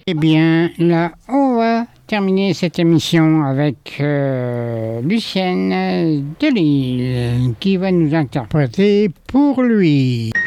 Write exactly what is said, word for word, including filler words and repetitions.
Eh bien, là, on va terminer cette émission avec euh, Lucienne Delisle qui va nous interpréter Pour lui.